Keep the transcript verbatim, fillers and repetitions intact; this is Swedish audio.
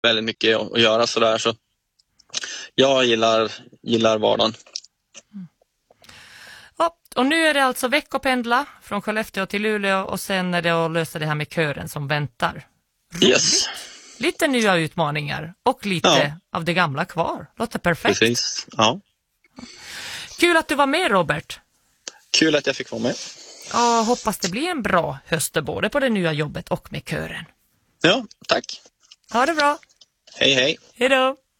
väldigt mycket att göra sådär. Så jag gillar, gillar vardagen. Mm. Ja, och nu är det alltså veckopendla från Skellefteå till Luleå och sen är det att lösa det här med kören som väntar. Roligt. Yes. Lite nya utmaningar och lite ja. av det gamla kvar. Låter perfekt. Precis, ja. Kul att du var med, Robert. Kul att jag fick vara med. Ja, hoppas det blir en bra höst både på det nya jobbet och med kören. Ja, tack. Ha det bra. Hej, hej. Hej då.